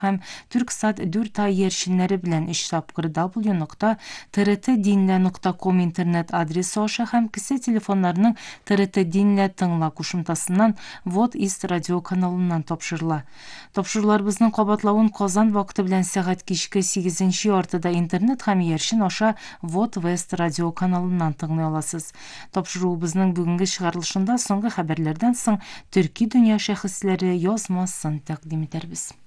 һәм Түрксат 4 ай ершиннәре белән 3 тапкыр w.trt.dinle.com интернет адресы аша һәм кесе телефоннарының TRT Dinle тыңла кушымтасыннан Вот Ист радио каналыннан тапшырыла. Тапшыруларыбызның кабатлавын Казан вакыты белән сәгать кичке 8 яртыда интернет һәм ершин аша Вот Вест радио каналыннан тыңлый аласыз. Тапшыруыбызның бүгенге чыгарылышында соңгы хәбәрләрдән соң төрки дөнья шәхесләре язмасын тәкъдим итәрбез.